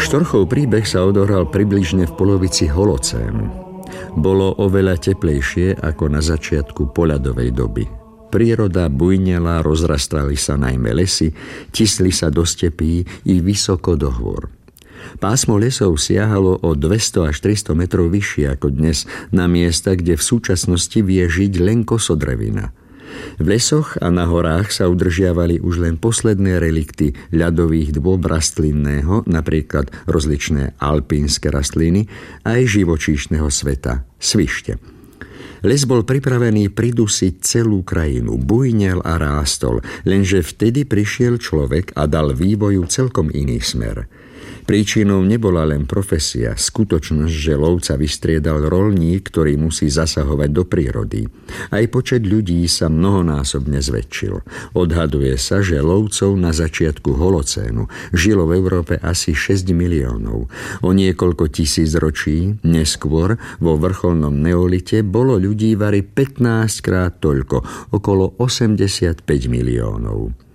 Štorchov príbeh sa odohral približne v polovici holocénu. Bolo oveľa teplejšie ako na začiatku poľadovej doby. Príroda bujnela, rozrastali sa najmä lesy, tisli sa do stepí i vysoko do hôr. Pásmo lesov siahalo o 200 až 300 metrov vyššie ako dnes, na miesta, kde v súčasnosti vie žiť len kosodrevina. V lesoch a na horách sa udržiavali už len posledné relikty ľadových dôb rastlinného, napríklad rozličné alpínske rastliny, aj živočíšneho sveta, svište. Les bol pripravený pridusiť celú krajinu, bujnel a rástol, lenže vtedy prišiel človek a dal vývoju celkom iný smer. Príčinou nebola len profesia, skutočnosť, že lovca vystriedal roľník, ktorý musí zasahovať do prírody. Aj počet ľudí sa mnohonásobne zväčšil. Odhaduje sa, že lovcov na začiatku holocénu žilo v Európe asi 6 miliónov. O niekoľko tisíc ročí neskôr vo vrcholnom neolite bolo ľudí vari 15 krát toľko, okolo 85 miliónov.